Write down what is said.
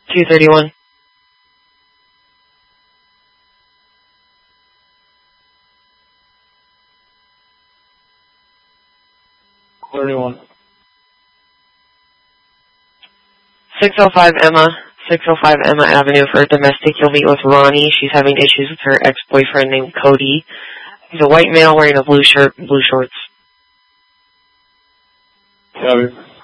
231. $31. 605 Emma. 605 Emma Avenue for domestic. You'll meet with Ronnie. She's having issues with her ex-boyfriend named Cody. He's a white male wearing a blue shirt, blue shorts. Copy.